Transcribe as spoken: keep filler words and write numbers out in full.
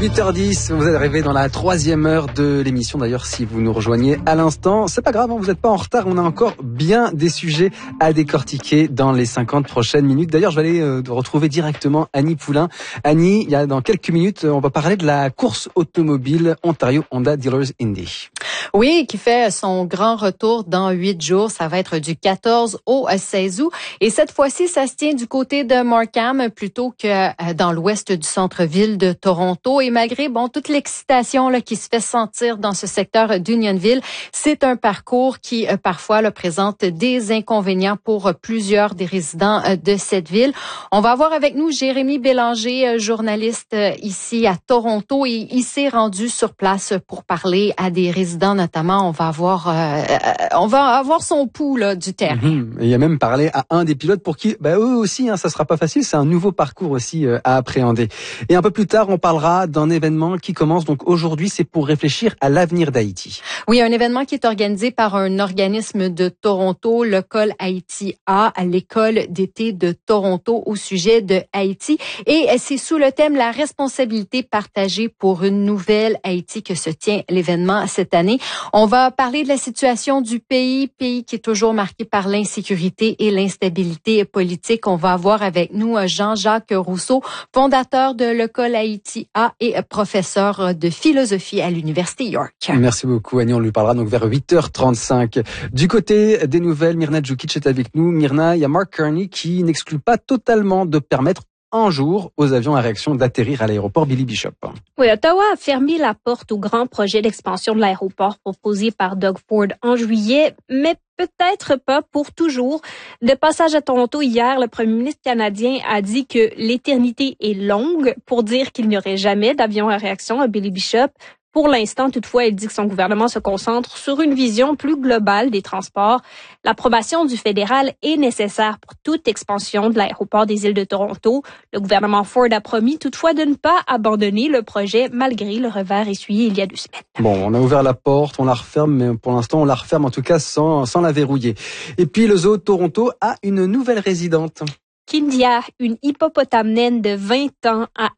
huit heures dix, vous êtes arrivé dans la troisième heure de l'émission. D'ailleurs, si vous nous rejoignez à l'instant, c'est pas grave, hein, vous n'êtes pas en retard. On a encore bien des sujets à décortiquer dans les cinquante prochaines minutes. D'ailleurs, je vais aller euh, retrouver directement Annie Poulain. Annie, il y a dans quelques minutes, on va parler de la course automobile Ontario Honda Dealers Indy. Oui, qui fait son grand retour dans huit jours. Ça va être du quatorze au seize août. Et cette fois-ci, ça se tient du côté de Markham plutôt que dans l'ouest du centre-ville de Toronto. Et malgré bon toute l'excitation là, qui se fait sentir dans ce secteur d'Unionville, c'est un parcours qui euh, parfois là, présente des inconvénients pour euh, plusieurs des résidents euh, de cette ville. On va avoir avec nous Jérémy Bélanger, euh, journaliste euh, ici à Toronto. Et il s'est rendu sur place pour parler à des résidents notamment. On va avoir, euh, on va avoir son pouls là, du terrain. Mmh. Et il a même parlé à un des pilotes pour qui, bah, eux aussi, hein, ça sera pas facile. C'est un nouveau parcours aussi euh, à appréhender. Et un peu plus tard, on parlera d'un événement qui commence donc aujourd'hui. C'est pour réfléchir à l'avenir d'Haïti. Oui, un événement qui est organisé par un organisme de Toronto, l'école Haïti A, à l'école d'été de Toronto au sujet de Haïti. Et c'est sous le thème la responsabilité partagée pour une nouvelle Haïti que se tient l'événement cette année. On va parler de la situation du pays, pays qui est toujours marqué par l'insécurité et l'instabilité politique. On va avoir avec nous Jean-Jacques Rousseau, fondateur de l'école Haïti A et professeur de philosophie à l'Université York. Merci beaucoup, Annie. On lui parlera donc vers huit heures trente-cinq. Du côté des nouvelles, Myrna Djukic est avec nous. Myrna, il y a Mark Carney qui n'exclut pas totalement de permettre un jour aux avions à réaction d'atterrir à l'aéroport Billy Bishop. Oui, Ottawa a fermé la porte au grand projet d'expansion de l'aéroport proposé par Doug Ford en juillet, mais peut-être pas pour toujours. De passage à Toronto hier, le premier ministre canadien a dit que l'éternité est longue pour dire qu'il n'y aurait jamais d'avion à réaction à Billy Bishop. Pour l'instant, toutefois, il dit que son gouvernement se concentre sur une vision plus globale des transports. L'approbation du fédéral est nécessaire pour toute expansion de l'aéroport des îles de Toronto. Le gouvernement Ford a promis toutefois de ne pas abandonner le projet malgré le revers essuyé il y a deux semaines. Bon, on a ouvert la porte, on la referme, mais pour l'instant, on la referme en tout cas sans, sans la verrouiller. Et puis, le zoo de Toronto a une nouvelle résidente. Kindia, une hippopotame naine de vingt ans, a